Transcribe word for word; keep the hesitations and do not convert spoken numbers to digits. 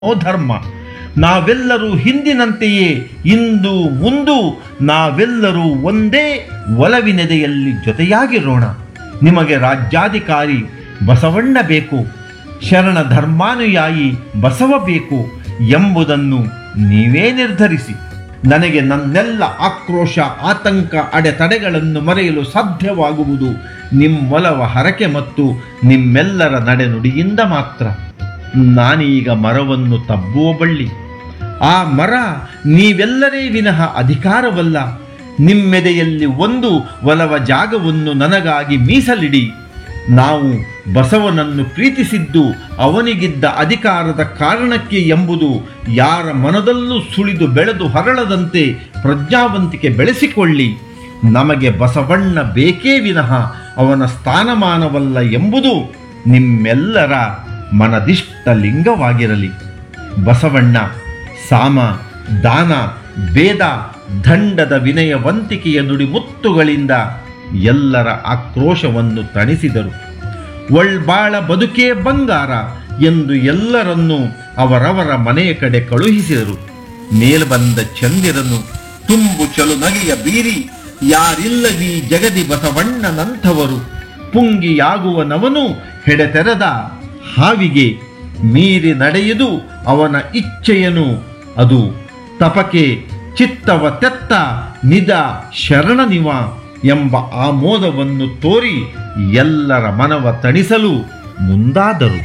ಓ ಧರ್ಮ, ನಾವೆಲ್ಲರೂ ಹಿಂದಿನಂತೆಯೇ ಇಂದು ಮುಂದು ನಾವೆಲ್ಲರೂ ಒಂದೇ ಒಲವಿನೆದೆಯಲ್ಲಿ ಜೊತೆಯಾಗಿರೋಣ. ನಿಮಗೆ ರಾಜ್ಯಾಧಿಕಾರಿ ಬಸವಣ್ಣ ಬೇಕು, ಶರಣ ಧರ್ಮಾನುಯಾಯಿ ಬಸವ ಬೇಕು ಎಂಬುದನ್ನು ನೀವೇ ನಿರ್ಧರಿಸಿ. ನನಗೆ ನನ್ನೆಲ್ಲ ಆಕ್ರೋಶ, ಆತಂಕ, ಅಡೆತಡೆಗಳನ್ನು ಮರೆಯಲು ಸಾಧ್ಯವಾಗುವುದು ನಿಮ್ಮೊಲವ ಹರಕೆ ಮತ್ತು ನಿಮ್ಮೆಲ್ಲರ ನಡೆನುಡಿಯಿಂದ ಮಾತ್ರ. ನಾನೀಗ ಮರವನ್ನು ತಬ್ಬುವ ಬಳ್ಳಿ. ಆ ಮರ ನೀವೆಲ್ಲರೇ ವಿನಃ ಅಧಿಕಾರವಲ್ಲ. ನಿಮ್ಮೆದೆಯಲ್ಲಿ ಒಂದು ಒಲವ ಜಾಗವನ್ನು ನನಗಾಗಿ ಮೀಸಲಿಡಿ. ನಾವು ಬಸವನನ್ನು ಪ್ರೀತಿಸಿದ್ದು ಅವನಿಗಿದ್ದ ಅಧಿಕಾರದ ಕಾರಣಕ್ಕೆ ಎಂಬುದು ಯಾರ ಮನದಲ್ಲೂ ಸುಳಿದು ಬೆಳೆದು ಹರಳದಂತೆ ಪ್ರಜ್ಞಾವಂತಿಕೆ ಬೆಳೆಸಿಕೊಳ್ಳಿ. ನಮಗೆ ಬಸವಣ್ಣ ಬೇಕೇ ವಿನಃ ಅವನ ಸ್ಥಾನಮಾನವಲ್ಲ ಎಂಬುದು ನಿಮ್ಮೆಲ್ಲರ ಮನದಿಷ್ಟ ಲಿಂಗವಾಗಿರಲಿ. ಬಸವಣ್ಣ ಸಾಮ, ದಾನ, ಭೇದ, ದಂಡದ ವಿನಯವಂತಿಕೆಯ ನುಡಿಮುತ್ತುಗಳಿಂದ ಎಲ್ಲರ ಆಕ್ರೋಶವನ್ನು ತಣಿಸಿದರು. ಒಳ್ಬಾಳ ಬದುಕೇ ಬಂಗಾರ ಎಂದು ಎಲ್ಲರನ್ನೂ ಅವರವರ ಮನೆಯ ಕಡೆ ಕಳುಹಿಸಿದರು. ಮೇಲ್ಬಂದ ಚಂದಿರನು ತುಂಬು ಚಲು ನಗೆಯ ಬೀರಿ, ಯಾರಿಲ್ಲವೀ ಜಗದಿ ಬಸವಣ್ಣನಂಥವರು, ಪುಂಗಿಯಾಗುವನವನು ಹೆಡೆತೆರೆದ ಹಾವಿಗೆ ಮೀರಿ ನಡೆಯುವುದು ಅವನ ಇಚ್ಛೆಯನು, ಅದು ತಪಕೆ ಚಿತ್ತವ ತೆತ್ತ ನಿದ ಶರಣನಿವ ಎಂಬ ಆಮೋದವನ್ನು ತೋರಿ ಎಲ್ಲರ ಮನವ ತಣಿಸಲು ಮುಂದಾದರು.